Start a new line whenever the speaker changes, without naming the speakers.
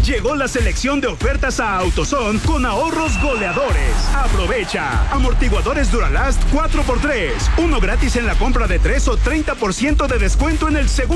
Llegó la selección de ofertas a AutoZone con ahorros goleadores. Aprovecha. Amortiguadores Duralast 4x3. Uno gratis en la compra de 3 o 30% de descuento en el segundo.